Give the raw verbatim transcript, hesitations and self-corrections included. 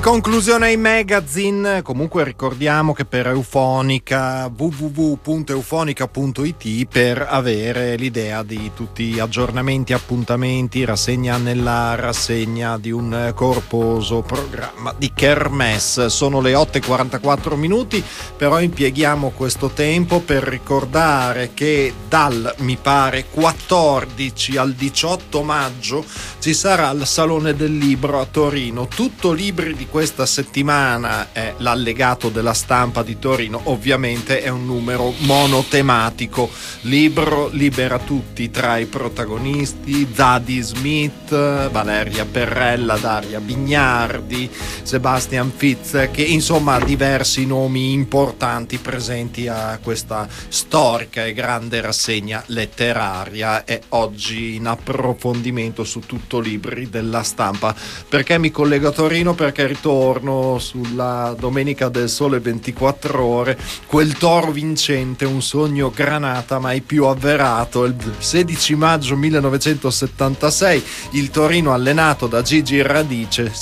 Conclusione ai magazine. Comunque ricordiamo che per Eufonica w w w punto eufonica punto i t per avere l'idea di tutti gli aggiornamenti, appuntamenti, rassegna nella rassegna di un corposo programma di kermesse. Sono le otto e quarantaquattro minuti, però impieghiamo questo tempo per ricordare che dal mi pare quattordici al diciotto maggio ci sarà il Salone del Libro a Torino. Tutto libri di questa settimana è l'allegato della Stampa di Torino, ovviamente è un numero monotematico. Libro libera tutti tra i protagonisti: Zadie Smith, Valeria Perrella, Daria Bignardi, Sebastian Fitz, che insomma diversi nomi importanti presenti a questa storica e grande rassegna letteraria. E oggi in approfondimento su Tutto Libri della Stampa. Perché mi collego a Torino? Perché ritorno sulla Domenica del Sole ventiquattro Ore, quel toro vincente, un sogno granata mai più avverato. Il sedici maggio millenovecentosettantasei il Torino, allenato da Gigi Radice,